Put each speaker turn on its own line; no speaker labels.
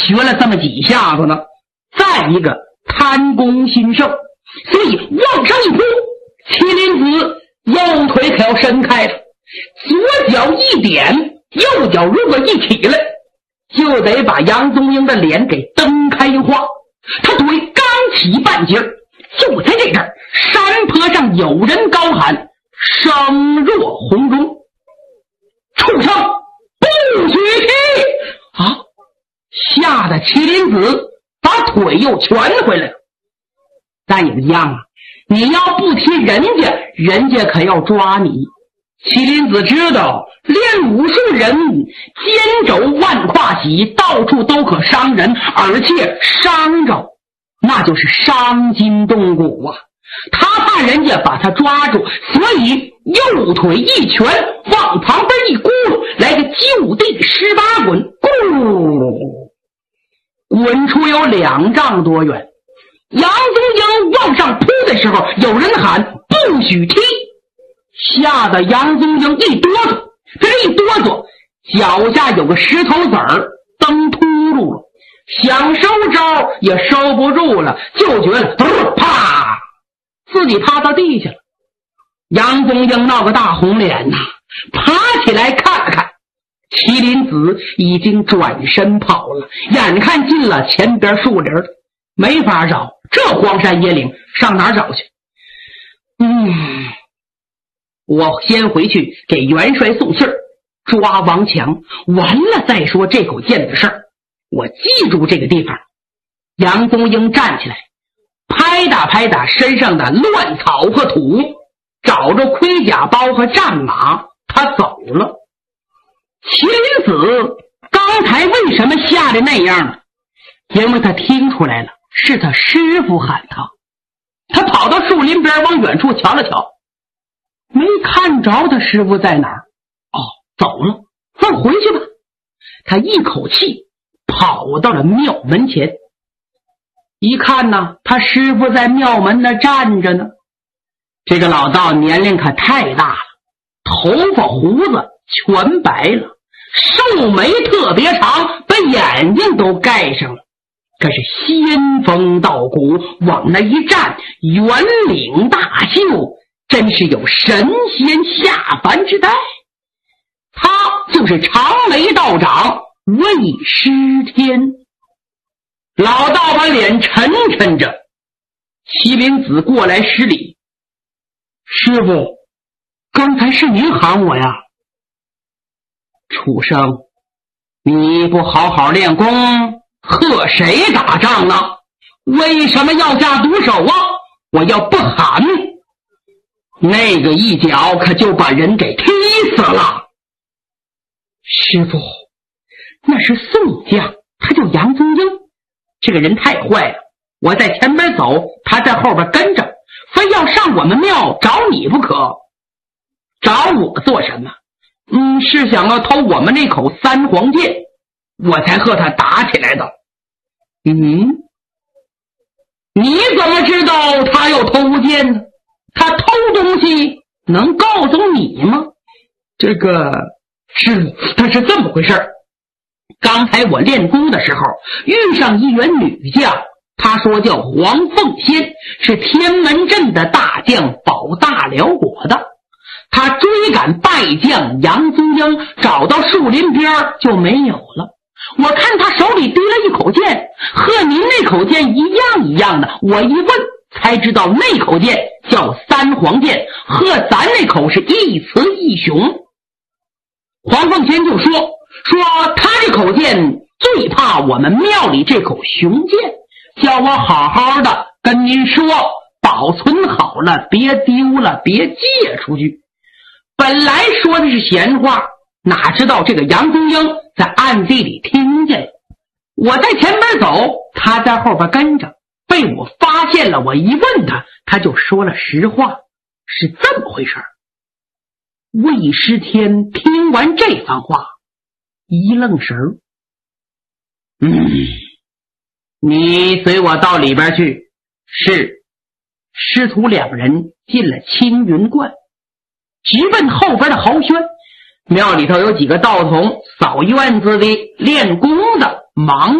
学了这么几下子呢。再一个贪功心盛，所以往上一扑，麒麟子右腿可要伸开了，左脚一点，右脚如果一起来，就得把杨宗英的脸给蹬开花。他腿刚起半截，就在这阵儿，山坡上有人高喊，声若洪钟：“畜生，不许踢！”啊！吓得麒麟子把腿又蜷回来了。但也一样啊，你要不踢人家，人家可要抓你。麒麟子知道练武术人肩肘万胯喜，到处都可伤人，而且伤着那就是伤筋动骨啊。他怕人家把他抓住，所以右腿一拳往旁边一咕噜，来个就地18滚，咕，滚出有2丈多远。杨宗英往上扑的时候，有人喊不许踢，吓得杨宗英一哆嗦，这一哆嗦，脚下有个石头子儿蹬秃噜了，想收招也收不住了，就觉得啪，自己趴到地下了。杨宗英闹个大红脸呐，爬起来看了看，麒麟子已经转身跑了，眼看进了前边树林，没法找，这荒山野岭上哪儿找去？我先回去给元帅送信儿，抓王强，完了再说这口剑的事儿。我记住这个地方。杨宗英站起来，拍打拍打身上的乱草和土，找着盔甲包和战马，他走了。麒麟子刚才为什么吓得那样呢？因为他听出来了，是他师傅喊他。他跑到树林边往远处瞧了瞧，没看着他师傅在哪儿。走了，那回去吧。他一口气跑到了庙门前，一看呢，他师傅在庙门那站着呢。这个老道年龄可太大了，头发胡子全白了，寿眉特别长，把眼睛都盖上了。可是仙风道骨，往那一站，圆领大袖，真是有神仙下凡之代。他就是长眉道长魏师天。老道把脸沉沉着，麒麟子过来施礼：“师傅，刚才是您喊我呀？”“畜生，你不好好练功，和谁打仗呢？为什么要下毒手啊？我要不喊，那个一脚可就把人给踢死了。”“师傅，那是宋将，他叫杨宗英，这个人太坏了。我在前边走，他在后边跟着，非要上我们庙找你不可。”“找我做什么？”“是想要偷我们那口三黄剑，我才和他打起来的。”“你怎么知道他要偷剑呢？他偷东西能告诉你吗？”“这个师傅，他是这么回事。刚才我练功的时候，遇上一员女将，她说叫黄凤仙，是天门镇的大将，保大辽国的。她追赶败将杨宗英，找到树林边就没有了。我看他手里提了一口剑，和您那口剑一样一样的。我一问才知道那口剑叫三黄剑，和咱那口是一雌一雄。”黄凤仙就说他这口剑最怕我们庙里这口雄剑，叫我好好的跟您说，保存好了，别丢了，别借出去。本来说的是闲话，哪知道这个杨宗英在暗地里听见了。我在前边走，他在后边跟着，被我发现了。我一问他，他就说了实话，是这么回事。魏师天听完这番话，一愣神儿。你随我到里边去。”是。师徒2人进了青云观，直奔后边的豪轩。庙里头有几个道童扫院子的、练功的、忙